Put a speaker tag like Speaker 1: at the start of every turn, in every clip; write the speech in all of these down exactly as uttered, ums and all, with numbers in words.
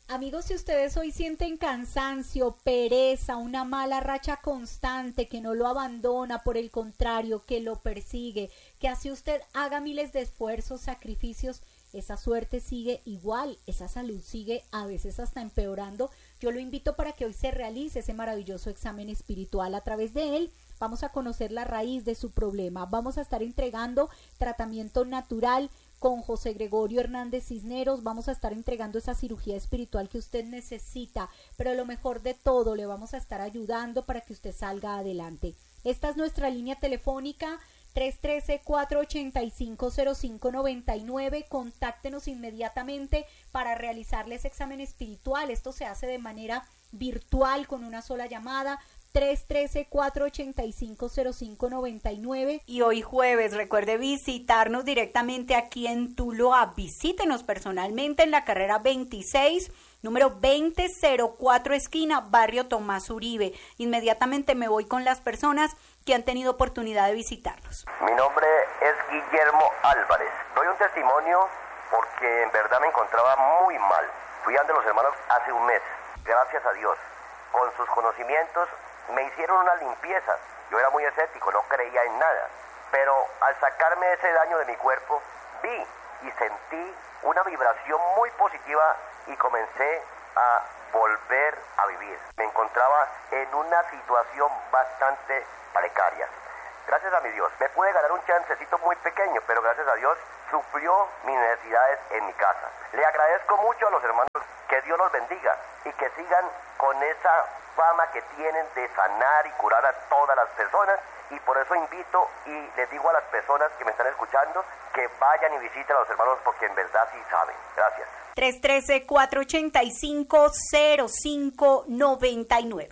Speaker 1: Amigos, si ustedes hoy sienten cansancio, pereza, una mala racha constante que no lo abandona, por el contrario, que lo persigue, que así usted haga miles de esfuerzos, sacrificios, esa suerte sigue igual, esa salud sigue a veces hasta empeorando, yo lo invito para que hoy se realice ese maravilloso examen espiritual. A través de él vamos a conocer la raíz de su problema, vamos a estar entregando tratamiento natural con José Gregorio Hernández Cisneros, vamos a estar entregando esa cirugía espiritual que usted necesita, pero lo mejor de todo, le vamos a estar ayudando para que usted salga adelante. Esta es nuestra línea telefónica, tres uno tres, cuatro ocho cinco, cero cinco nueve nueve, contáctenos inmediatamente para realizarle ese examen espiritual. Esto se hace de manera virtual con una sola llamada, tres uno tres, cuatro ocho cinco, cero cinco nueve nueve.
Speaker 2: Y hoy jueves, recuerde visitarnos directamente aquí en Tuluá. Visítenos personalmente en la carrera veintiséis, número veinte cero cuatro, esquina Barrio Tomás Uribe. Inmediatamente me voy con las personas que han tenido oportunidad de visitarnos.
Speaker 3: Mi nombre es Guillermo Álvarez. Doy un testimonio porque en verdad me encontraba muy mal. Fui ante los hermanos hace un mes. Gracias a Dios, con sus conocimientos, me hicieron una limpieza. Yo era muy escéptico, no creía en nada. Pero al sacarme ese daño de mi cuerpo, vi y sentí una vibración muy positiva y comencé a volver a vivir. Me encontraba en una situación bastante precaria. Gracias a mi Dios, me pude ganar un chancecito muy pequeño, pero gracias a Dios suplió mis necesidades en mi casa. Le agradezco mucho a los hermanos, que Dios los bendiga y que sigan con esa fama que tienen de sanar y curar a todas las personas, y por eso invito y les digo a las personas que me están escuchando que vayan y visiten a los hermanos porque en verdad sí saben. Gracias.
Speaker 2: tres uno tres, cuatro ocho cinco, cero cinco nueve nueve.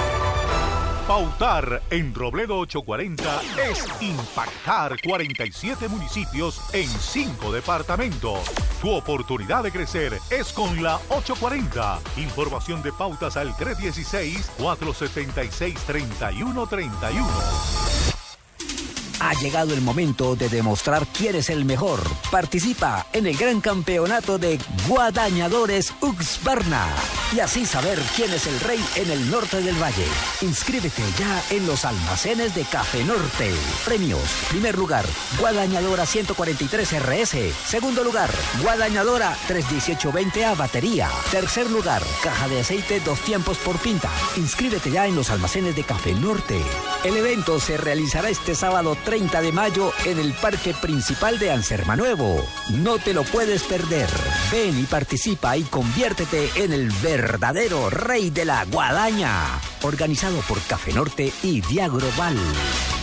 Speaker 4: Pautar en Robledo ochocientos cuarenta es impactar cuarenta y siete municipios en cinco departamentos. Tu oportunidad de crecer es con la ochocientos cuarenta. Información de pautas al tres uno seis, cuatro siete seis, tres uno tres uno.
Speaker 5: Ha llegado el momento de demostrar quién es el mejor. Participa en el gran campeonato de Guadañadores Uxbarna y así saber quién es el rey en el norte del valle. Inscríbete ya en los almacenes de Café Norte. Premios: primer lugar, Guadañadora ciento cuarenta y tres R S. Segundo lugar, Guadañadora trescientos dieciocho veinte A batería. Tercer lugar, caja de aceite dos tiempos por pinta. Inscríbete ya en los almacenes de Café Norte. El evento se realizará este sábado treinta de mayo en el Parque Principal de Ansermanuevo. No te lo puedes perder. Ven y participa y conviértete en el verdadero rey de la guadaña. Organizado por Café Norte y Diagroval.